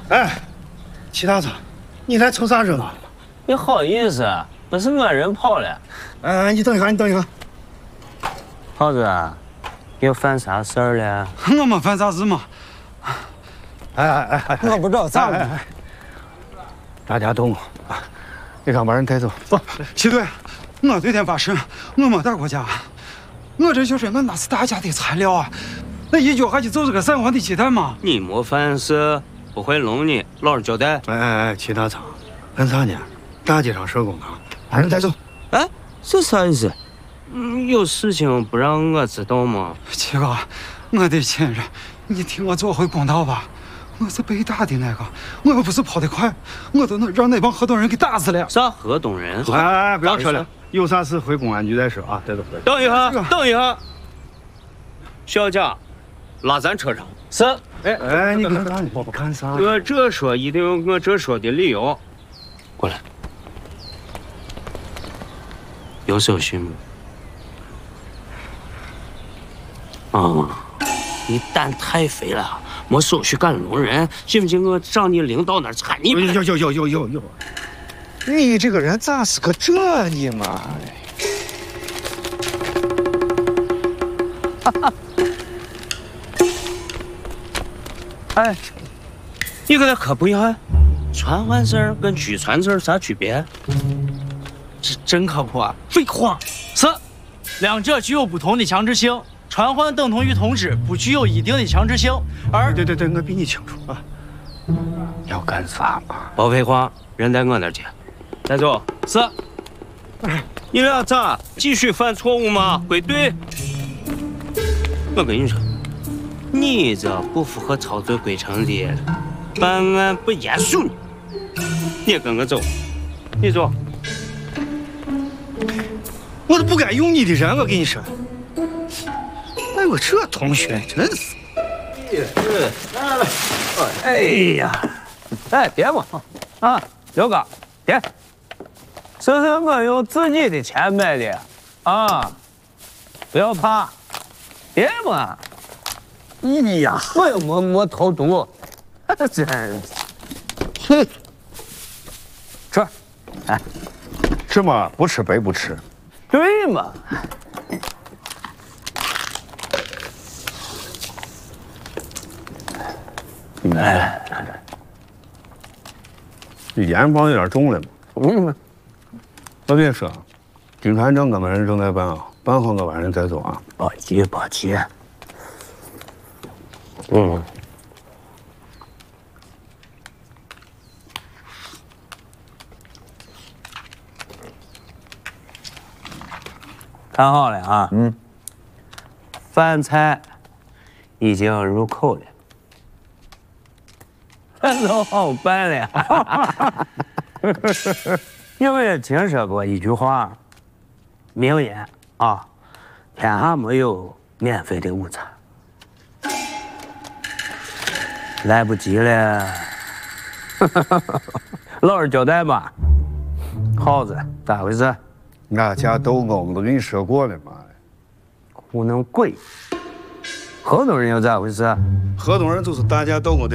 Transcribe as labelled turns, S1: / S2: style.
S1: 哎，齐大长，你来凑啥热闹嘛？
S2: 你好意思，不是我人跑了。
S1: 你等一下，你等一下。
S2: 耗子，又犯啥事儿了？
S3: 我没犯啥事嘛。
S1: 我不知道咋了。大家懂啊，你看把人带走。走，
S3: 齐队，我对天发誓，我没打过架。我这就是我那是大家的材料啊，那一脚下去就是个散黄的鸡蛋嘛。
S2: 你没犯事，不会弄你，老实交代。
S1: 齐大长，干啥呢？大街上施工啊，把人带走。
S2: 哎，这啥意思？有事情不让我知道吗？
S3: 齐哥，我的亲人，你替我做回公道吧。我是被打的那个，我要不是跑得快，我都能让那帮河东人给打死了。
S2: 啥河东人？
S1: 不要说了，有啥事回公安局再说啊。带走。
S2: 等一下，等一下，小贾，拉咱车上。是。
S1: 你看啥？我不看啥。
S2: 我这说一定有我这说的理由。过来。有手续吗？你胆太肥了，没手续干聋人，信不信我上你领导那儿铲你？
S1: 有。你这个人咋是个这呢嘛？
S2: 哎，你给他科普一下，传唤证跟拘传证啥区别？
S4: 这真科普啊！
S2: 废话，
S4: 是，两者具有不同的强制性。传唤等同于通知，不具有一定的强制性。而
S1: 对，我比你清楚啊。要干啥嘛？
S2: 别废话，人在我那儿去。带走。是。你俩咋继续犯错误吗？归队。我跟你说，你这不符合操作规程的，办案不严肃呢。你也跟我走。你走。
S1: 我都不该用你的人，我跟你说。哎，我这同学真是。
S2: 哎呀，哎，别嘛，啊，刘哥，别，这是我用自己的钱买的，啊，不要怕，别嘛。
S1: 你呀，
S2: 我又没投毒，真是。吃，哎，
S1: 吃嘛，不吃白不吃。
S2: 对嘛。
S1: 哎，这烟放有点重了嘛。我别说，经传证我们人正在办啊，办好我把人带走啊。
S2: 别急。看好了啊。饭菜已经入口了。都好办了。有没有听说过一句话？名言啊，天下没有免费的午餐。来不及了，老实交代吧。耗子咋回事？
S1: 俺家斗殴我们都跟你说过了嘛。
S2: 糊弄鬼。河东人又咋回事？
S1: 河东人就是大家斗殴的。